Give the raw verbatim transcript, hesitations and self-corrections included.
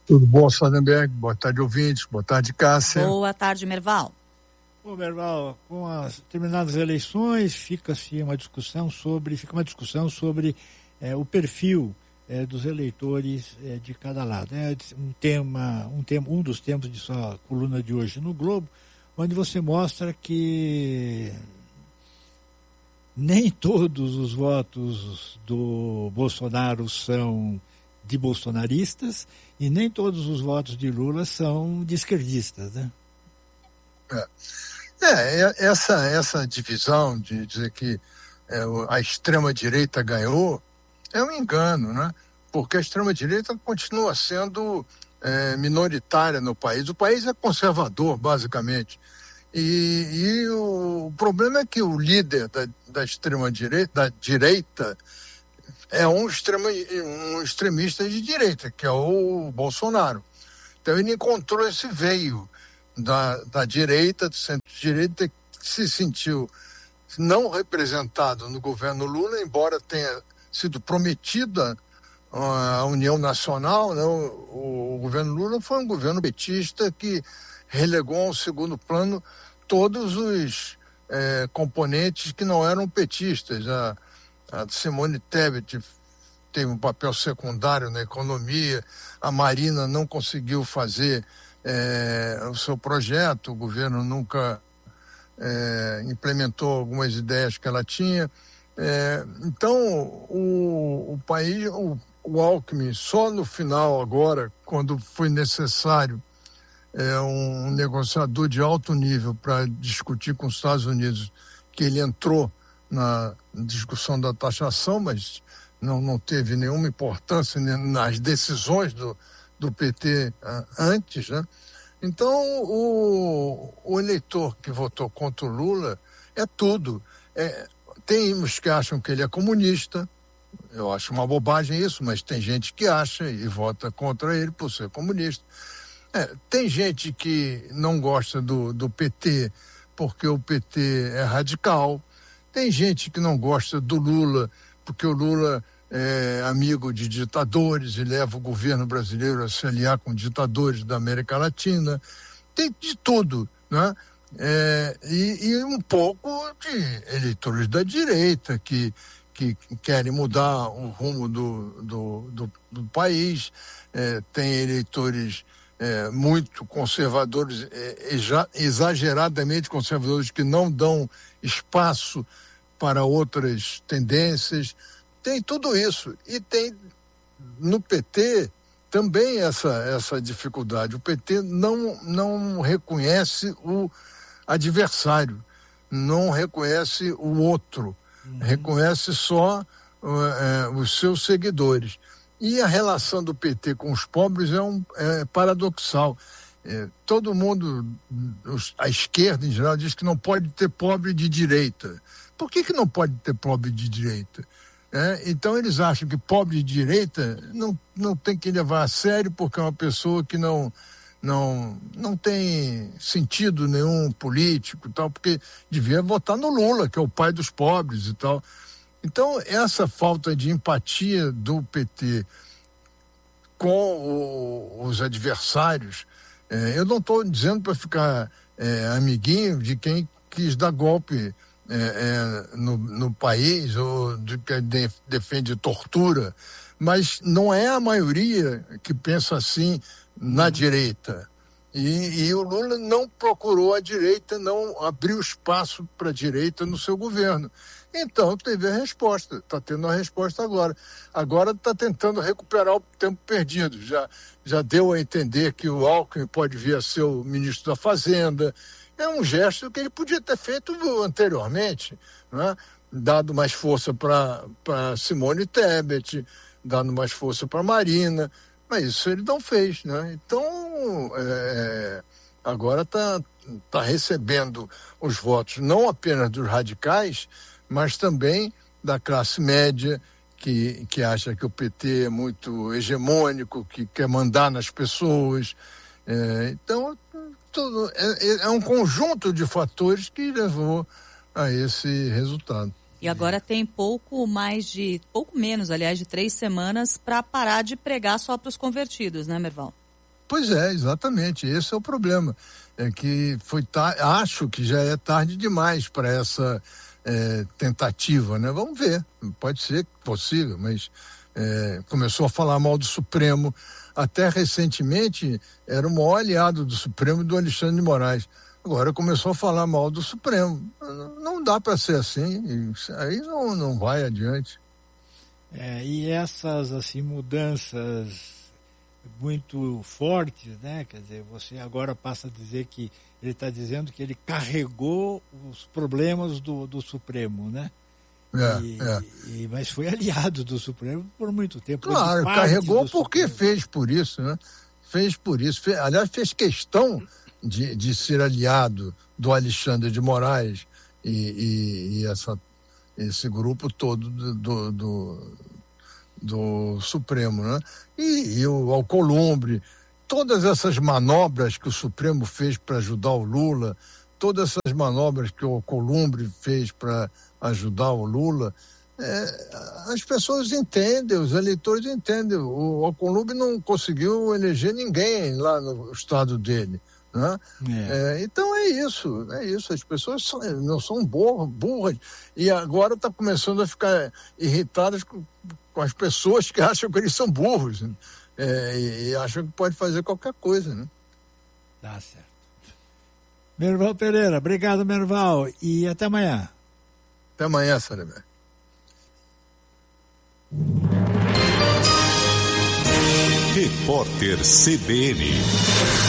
Tudo bom, Sadenberg? Boa tarde, ouvintes. Boa tarde, Cássia. Boa tarde, Merval. Bom, Merval, com as terminadas eleições, fica-se uma discussão sobre, fica uma discussão sobre é, o perfil é, dos eleitores é, de cada lado. É um tema, um tema, um dos temas de sua coluna de hoje no Globo, onde você mostra que nem todos os votos do Bolsonaro são de bolsonaristas e nem todos os votos de Lula são de esquerdistas, né? É, é essa, essa divisão de dizer que é, a extrema-direita ganhou é um engano, né? Porque a extrema-direita continua sendo é, minoritária no país. O país é conservador, basicamente. E, e o, o problema é que o líder da, da extrema-direita, da direita, é um, extrema, um extremista de direita, que é o Bolsonaro. Então ele encontrou esse veio da, da direita, do centro-direita, que se sentiu não representado no governo Lula, embora tenha sido prometida a União Nacional, né? o, o governo Lula foi um governo petista que relegou ao segundo plano todos os é, componentes que não eram petistas. A, a Simone Tebet teve um papel secundário na economia, a Marina não conseguiu fazer é, o seu projeto, o governo nunca é, implementou algumas ideias que ela tinha. É, então, o, o país, o, o Alckmin, só no final agora, quando foi necessário é, um negociador de alto nível para discutir com os Estados Unidos, que ele entrou na discussão da taxação, mas não, não teve nenhuma importância nas decisões do, do P T uh, antes, né? Então, o, o eleitor que votou contra o Lula é tudo. É, tem uns que acham que ele é comunista, eu acho uma bobagem isso, mas tem gente que acha e vota contra ele por ser comunista. É, tem gente que não gosta do, do P T porque o P T é radical. Tem gente que não gosta do Lula porque o Lula é amigo de ditadores e leva o governo brasileiro a se aliar com ditadores da América Latina. Tem de tudo, né? É, e, e um pouco de eleitores da direita que, que querem mudar o rumo do, do, do, do país. É, tem eleitores é, muito conservadores, é, exageradamente conservadores, que não dão espaço para outras tendências. Tem tudo isso. E tem no P T também essa, essa dificuldade. O P T não, não reconhece o adversário, não reconhece o outro, uhum. reconhece só uh, uh, os seus seguidores. E a relação do P T com os pobres é, um, é paradoxal. É, todo mundo, os, a esquerda em geral, diz que não pode ter pobre de direita. Por que que não pode ter pobre de direita? É, então eles acham que pobre de direita não, não tem que levar a sério porque é uma pessoa que não, não, não tem sentido nenhum político e tal, porque devia votar no Lula, que é o pai dos pobres e tal. Então essa falta de empatia do P T com o, os adversários, é, eu não estou dizendo para ficar é, amiguinho de quem quis dar golpe É, é, no, no país, ou de, que de, defende tortura, mas não é a maioria que pensa assim na uhum. direita. E, e o Lula não procurou a direita, não abriu espaço para a direita no seu governo. Então teve a resposta, está tendo a resposta agora. Agora está tentando recuperar o tempo perdido. Já, já deu a entender que o Alckmin pode vir a ser o ministro da Fazenda. É um gesto que ele podia ter feito anteriormente, né? Dado mais força para Simone Tebet, dado mais força para Marina, mas isso ele não fez, né? Então, é, agora está tá recebendo os votos não apenas dos radicais, mas também da classe média, que, que acha que o P T é muito hegemônico, que quer mandar nas pessoas. É, então, tudo, é, é um conjunto de fatores que levou a esse resultado. E agora tem pouco mais de, pouco menos, aliás, de três semanas para parar de pregar só para os convertidos, né, Merval? Pois é, exatamente, esse é o problema. É que foi tar... acho que já é tarde demais para essa é, tentativa, né? Vamos ver, pode ser possível, mas é, começou a falar mal do Supremo. Até recentemente era o maior aliado do Supremo, do Alexandre de Moraes. Agora começou a falar mal do Supremo. Não dá para ser assim, aí não, não vai adiante. É, e essas assim, mudanças muito fortes, né? Quer dizer, você agora passa a dizer que ele está dizendo que ele carregou os problemas do, do Supremo, né? É, e, é. E, mas foi aliado do Supremo por muito tempo. Claro, carregou porque Supremo. fez por isso, né? Fez por isso. Fez, aliás, fez questão de, de ser aliado do Alexandre de Moraes e, e, e essa, esse grupo todo do, do, do, do Supremo, né? E, e o Alcolumbre, todas essas manobras que o Supremo fez para ajudar o Lula, todas essas manobras que o Alcolumbre fez para ajudar o Lula, é, as pessoas entendem, os eleitores entendem. O Alcolumbre não conseguiu eleger ninguém lá no estado dele, né? É. É, então é isso, é isso. As pessoas são, não são burras, burras e agora está começando a ficar irritadas com, com as pessoas que acham que eles são burros, né? É, e, e acham que pode fazer qualquer coisa, né? Tá certo. Merval Pereira, obrigado, Merval, e até amanhã. Até amanhã, Sarabé. Repórter C B N.